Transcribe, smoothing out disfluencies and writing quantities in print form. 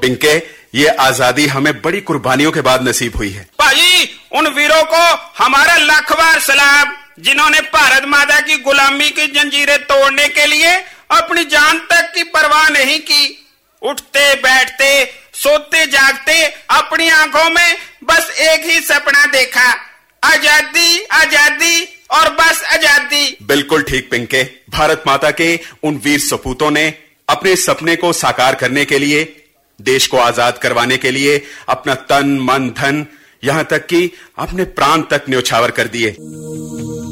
पिंके, ये आजादी हमें बड़ी कुर्बानियों के बाद नसीब हुई है। भाई, उन वीरों को हमारा लाख बार सलाम, जिन्होंने भारत माता की गुलामी की जंजीरें तोड़ने के लिए अपनी जान तक की परवाह नहीं की। उठते बैठते सोते जागते अपनी आंखों में बस एक ही सपना देखा, आजादी आजादी और बस आजादी। बिल्कुल ठीक पिंके, भारत माता के उन वीर सपूतों ने अपने सपने को साकार करने के लिए, देश को आजाद करवाने के लिए अपना तन मन धन, यहां तक कि अपने प्राण तक न्यौछावर कर दिए।